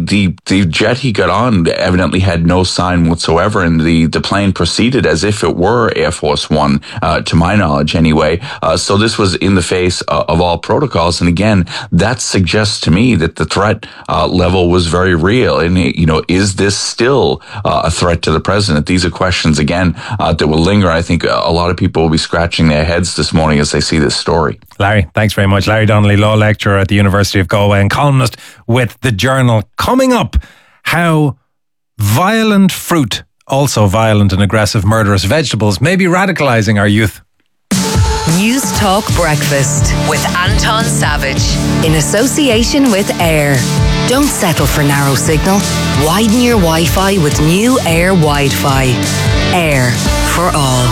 the jet he got on evidently had no sign whatsoever, and the plane proceeded as if it were Air Force One, to my knowledge anyway. So this was in the face of all protocols, and again, that suggests to me that the threat level was very real. And is this still a threat to the president? These are questions again that will linger. I think a lot of people will be scratching their heads this morning as they see this story. Larry, thanks very much. Larry Donnelly, law lecturer at the University of Galway and columnist with The Journal. Coming up, how violent fruit, also violent and aggressive murderous vegetables, may be radicalising our youth. News Talk Breakfast with Anton Savage in association with Air. Don't settle for narrow signal. Widen your Wi-Fi with new Air Wi-Fi. Air for all.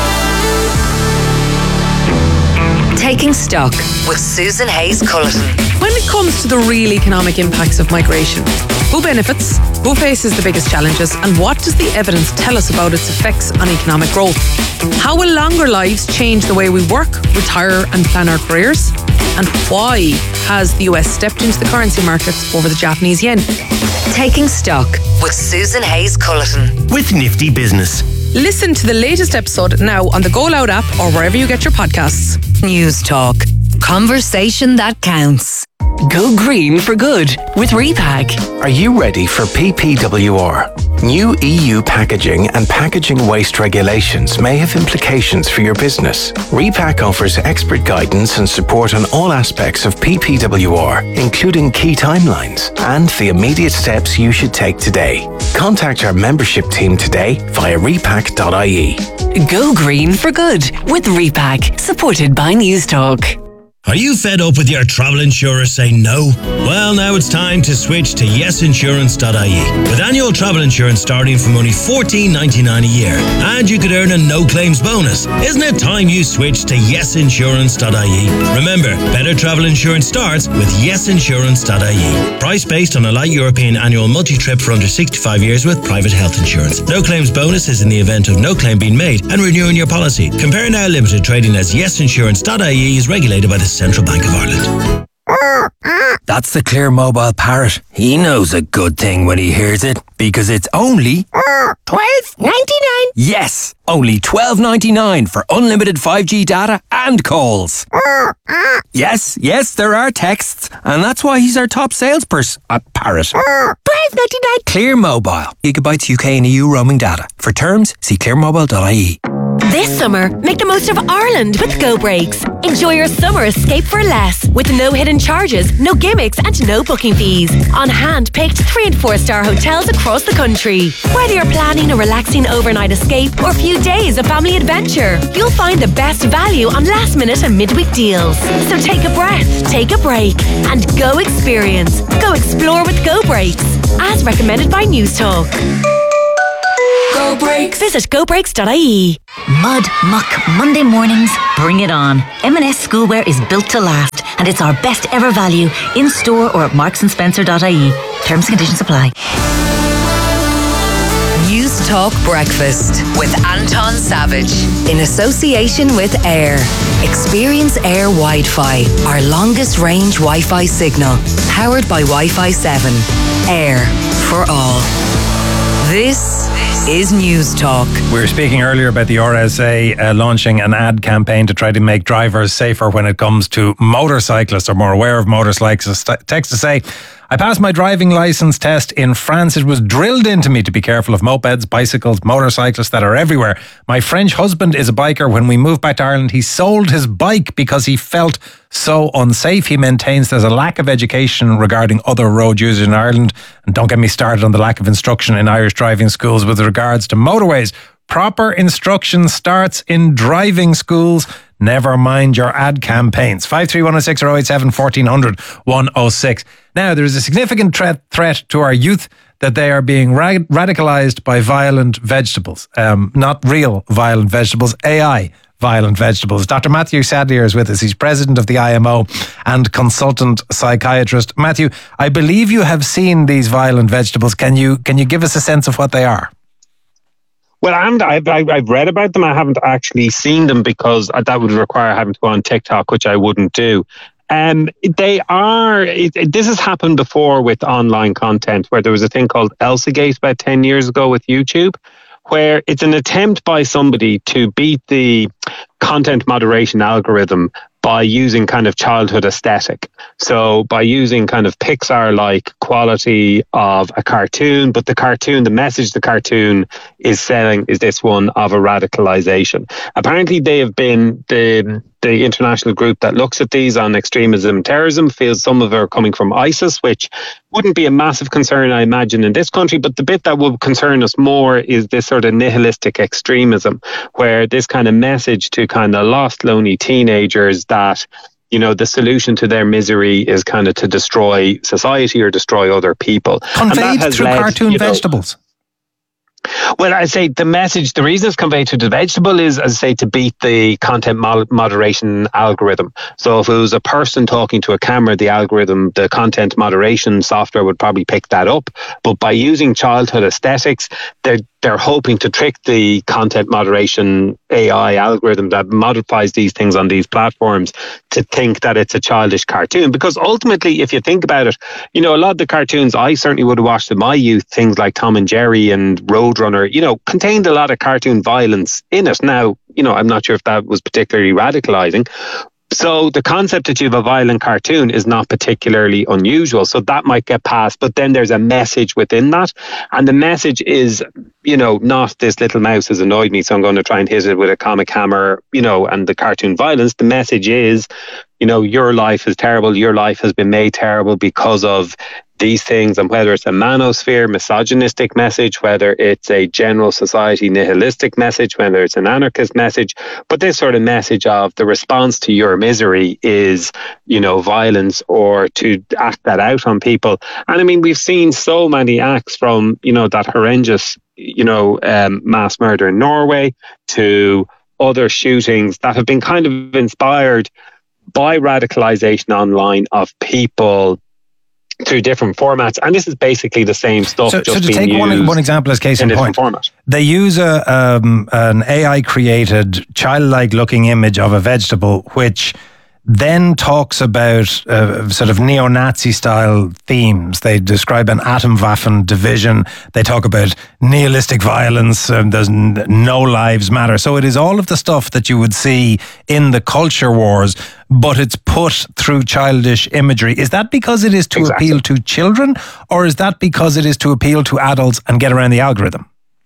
Taking Stock with Susan Hayes-Culleton. When it comes to the real economic impacts of migration, who benefits, who faces the biggest challenges, and what does the evidence tell us about its effects on economic growth? How will longer lives change the way we work, retire and plan our careers? And why has the US stepped into the currency markets over the Japanese yen? Taking Stock with Susan Hayes-Culleton. With Nifty Business. Listen to the latest episode now on the Go Loud app or wherever you get your podcasts. News Talk. Conversation that counts. Go green for good with Repack. Are you ready for PPWR? New EU packaging and packaging waste regulations may have implications for your business. Repack offers expert guidance and support on all aspects of PPWR, including key timelines and the immediate steps you should take today. Contact our membership team today via repack.ie. Go green for good with Repack, supported by News Talk. Are you fed up with your travel insurer saying no? Well, now it's time to switch to yesinsurance.ie. With annual travel insurance starting from only $14.99 a year. And you could earn a no-claims bonus. Isn't it time you switch to yesinsurance.ie? Remember, better travel insurance starts with yesinsurance.ie. Price based on a light European annual multi-trip for under 65 years with private health insurance. No-claims bonus is in the event of no claim being made and renewing your policy. Compare Now Limited, trading as yesinsurance.ie, is regulated by the Central Bank of Ireland. That's the Clear Mobile Parrot. He knows a good thing when he hears it, because it's only $12.99. Yes, only $12.99 for unlimited 5G data and calls. Yes, there are texts, and that's why he's our top salesperson at Parrot. $12.99. Clear Mobile. Gigabytes UK and EU roaming data. For terms, see clearmobile.ie. This summer, make the most of Ireland with Go Breaks. Enjoy your summer escape for less, with no hidden charges, no gimmicks and no booking fees. On hand-picked 3- and 4-star hotels across the country. Whether you're planning a relaxing overnight escape or a few days of family adventure, you'll find the best value on last-minute and midweek deals. So take a breath, take a break, and go experience. Go explore with Go Breaks, as recommended by News Talk. Go Breaks. Visit gobreaks.ie. Mud, muck, Monday mornings, bring it on. M&S Schoolwear is built to last, and it's our best ever value in store or at marksandSpencer.ie. Terms and conditions apply. News Talk Breakfast with Anton Savage in association with Air. Experience Air Wi-Fi, our longest range Wi-Fi signal, powered by Wi-Fi 7. Air for all. This is News Talk. We were speaking earlier about the RSA launching an ad campaign to try to make drivers safer when it comes to motorcyclists, or more aware of motorcyclists. Text to say, I passed my driving licence test in France. It was drilled into me to be careful of mopeds, bicycles, motorcyclists that are everywhere. My French husband is a biker. When we moved back to Ireland, he sold his bike because he felt so unsafe. He maintains there's a lack of education regarding other road users in Ireland. And don't get me started on the lack of instruction in Irish driving schools with regards to motorways. Proper instruction starts in driving schools. Never mind your ad campaigns. 53106 or 087 1400 106. Now, there is a significant threat to our youth that they are being radicalised by violent vegetables. Not real violent vegetables, AI violent vegetables. Dr. Matthew Sadlier is with us. He's president of the IMO and consultant psychiatrist. Matthew, I believe you have seen these violent vegetables. Can you give us a sense of what they are? Well, I've read about them. I haven't actually seen them because that would require having to go on TikTok, which I wouldn't do. This has happened before with online content, where there was a thing called ElsaGate about 10 years ago with YouTube, where it's an attempt by somebody to beat the content moderation algorithm by using kind of childhood aesthetic. So by using kind of Pixar-like quality of a cartoon, but the message the cartoon is selling is this one of a radicalization. Apparently they have been, the international group that looks at these on extremism and terrorism feels some of it are coming from ISIS, which wouldn't be a massive concern, I imagine, in this country. But the bit that will concern us more is this sort of nihilistic extremism, where this kind of message to kind of lost, lonely teenagers that, you know, the solution to their misery is kind of to destroy society or destroy other people. Conveyed through cartoon vegetables. Well, I say the reason it's conveyed to the vegetable is, as I say, to beat the content moderation algorithm. So if it was a person talking to a camera, the content moderation software would probably pick that up. But by using childhood aesthetics, they're hoping to trick the content moderation AI algorithm that modifies these things on these platforms to think that it's a childish cartoon. Because ultimately, if you think about it, you know, a lot of the cartoons I certainly would have watched in my youth, things like Tom and Jerry and Roadrunner, you know, contained a lot of cartoon violence in it. Now, you know, I'm not sure if that was particularly radicalizing. So the concept that you have a violent cartoon is not particularly unusual. So that might get past, but then there's a message within that. And the message is, you know, not this little mouse has annoyed me, so I'm going to try and hit it with a comic hammer, you know, and the cartoon violence. The message is, your life is terrible, your life has been made terrible because of these things, and whether it's a manosphere, misogynistic message, whether it's a general society nihilistic message, whether it's an anarchist message, but this sort of message of the response to your misery is, violence, or to act that out on people. And I mean, we've seen so many acts from, that horrendous, mass murder in Norway to other shootings that have been kind of inspired by radicalization online of people through different formats, and this is basically the same stuff. So to take one example as case in point, format. They use an AI created childlike looking image of a vegetable, which then talks about sort of neo-Nazi style themes. They describe an Atomwaffen division. They talk about nihilistic violence. There's no lives matter. So it is all of the stuff that you would see in the culture wars, but it's put through childish imagery. Is that because it is to appeal to children, or is that because it is to appeal to adults and get around the algorithm?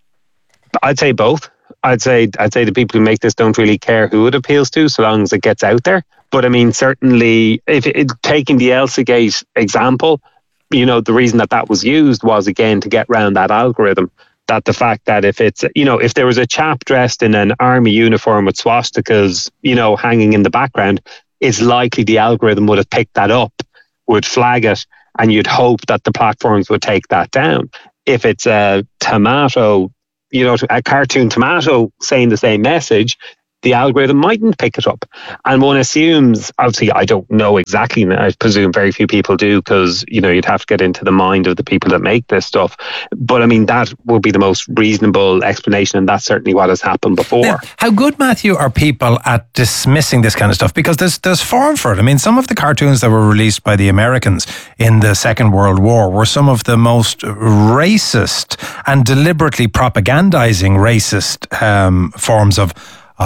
I'd say both. I'd say the people who make this don't really care who it appeals to, so long as it gets out there. But I mean, certainly, taking the ElsaGate example, the reason that was used was, again, to get around that algorithm. That the fact that if it's, if there was a chap dressed in an army uniform with swastikas, hanging in the background, it's likely the algorithm would have picked that up, would flag it, and you'd hope that the platforms would take that down. If it's a tomato, a cartoon tomato saying the same message, the algorithm mightn't pick it up. And one assumes, obviously, I don't know exactly, I presume very few people do, because, you'd have to get into the mind of the people that make this stuff. But I mean, that would be the most reasonable explanation, and that's certainly what has happened before. Now, how good, Matthew, are people at dismissing this kind of stuff? Because there's form for it. I mean, some of the cartoons that were released by the Americans in the Second World War were some of the most racist and deliberately propagandizing racist forms of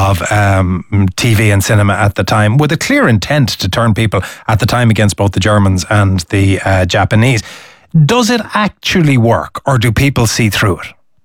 TV and cinema at the time, with a clear intent to turn people at the time against both the Germans and the Japanese. Does it actually work, or do people see through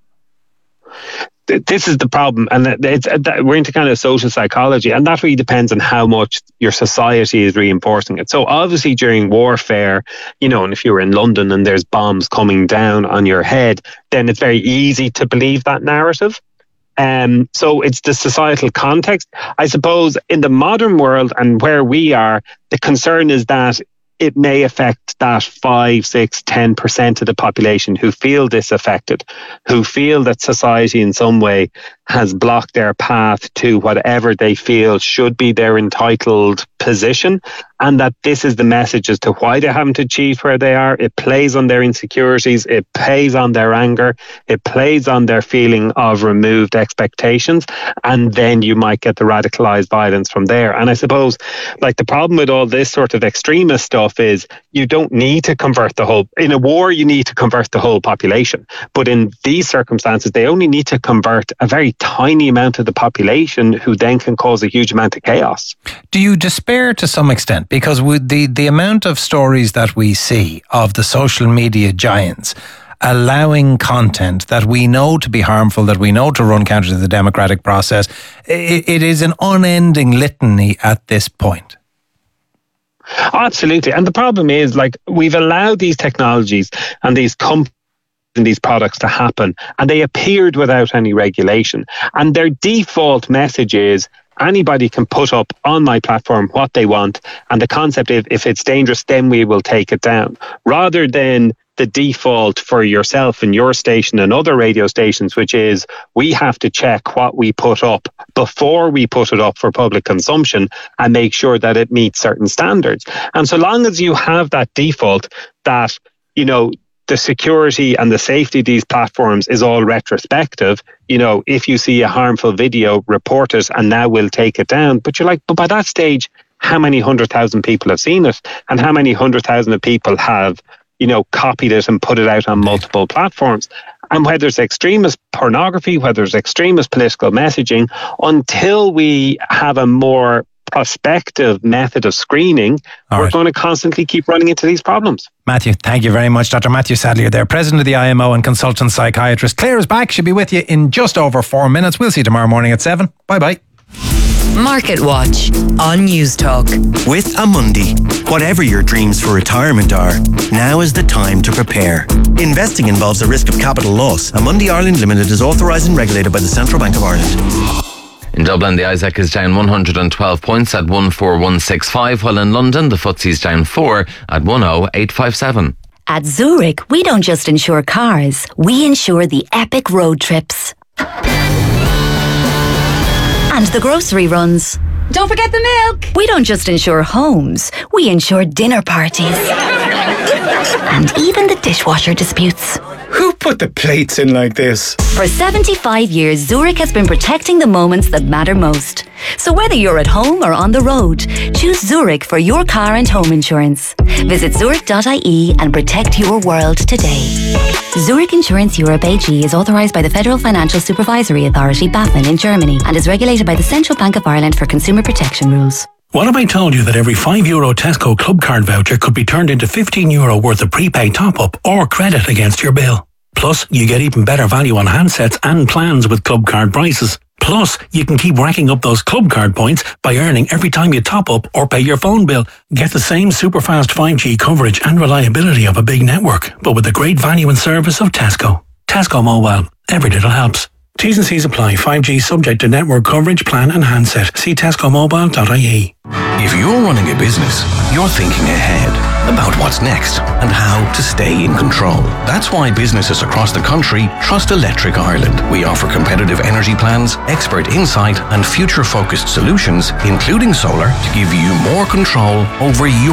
it? This is the problem, and we're into kind of social psychology, and that really depends on how much your society is reinforcing it. So obviously during warfare, and if you were in London and there's bombs coming down on your head, then it's very easy to believe that narrative. So it's the societal context. I suppose in the modern world and where we are, the concern is that it may affect that 5, 6, 10% of the population who feel disaffected, who feel that society in some way has blocked their path to whatever they feel should be their entitled position, and that this is the message as to why they haven't achieved where they are. It plays on their insecurities, it plays on their anger, it plays on their feeling of removed expectations, and then you might get the radicalized violence from there. And I suppose, the problem with all this sort of extremist stuff is you don't need to convert the whole, in a war you need to convert the whole population, but in these circumstances they only need to convert a very tiny amount of the population, who then can cause a huge amount of chaos. Do you despair to some extent? Because with the amount of stories that we see of the social media giants allowing content that we know to be harmful, that we know to run counter to the democratic process, it is an unending litany at this point. Absolutely. And the problem is, we've allowed these technologies and these companies and these products to happen, and they appeared without any regulation. And their default message is, anybody can put up on my platform what they want, and the concept is, if it's dangerous, then we will take it down, rather than the default for yourself and your station and other radio stations, which is, we have to check what we put up before we put it up for public consumption and make sure that it meets certain standards. And so long as you have that default that, the security and the safety of these platforms is all retrospective, if you see a harmful video, report it, and now we'll take it down. But you're but by that stage, how many 100,000 people have seen it? And how many 100,000 of people have, copied it and put it out on multiple platforms? And whether it's extremist pornography, whether it's extremist political messaging, until we have a more prospective method of screening, we're going to constantly keep running into these problems. Matthew, thank you very much. Dr. Matthew Sadlier there, President of the IMO and consultant psychiatrist. Claire is back. She'll be with you in just over 4 minutes. We'll see you tomorrow morning at 7. Bye-bye. Market Watch on News Talk. With Amundi, whatever your dreams for retirement are, now is the time to prepare. Investing involves a risk of capital loss. Amundi Ireland Limited is authorised and regulated by the Central Bank of Ireland. In Dublin, the Isaac is down 112 points at 14165, while in London, the FTSE's down 4 at 10857. At Zurich, we don't just insure cars, we insure the epic road trips. And the grocery runs. Don't forget the milk! We don't just insure homes, we insure dinner parties. And even the dishwasher disputes. Who put the plates in like this? For 75 years, Zurich has been protecting the moments that matter most. So whether you're at home or on the road, choose Zurich for your car and home insurance. Visit zurich.ie and protect your world today. Zurich Insurance Europe AG is authorised by the Federal Financial Supervisory Authority, BaFin, in Germany and is regulated by the Central Bank of Ireland for consumer protection rules. What if I told you that every €5 Tesco Club Card voucher could be turned into €15 worth of prepaid top-up or credit against your bill? Plus, you get even better value on handsets and plans with Club Card prices. Plus, you can keep racking up those Club Card points by earning every time you top up or pay your phone bill. Get the same super fast 5G coverage and reliability of a big network, but with the great value and service of Tesco. Tesco Mobile. Every little helps. T's and C's apply. 5G subject to network coverage, plan and handset. See tescomobile.ie. If you're running a business, you're thinking ahead about what's next and how to stay in control. That's why businesses across the country trust Electric Ireland. We offer competitive energy plans, expert insight and future-focused solutions, including solar, to give you more control over your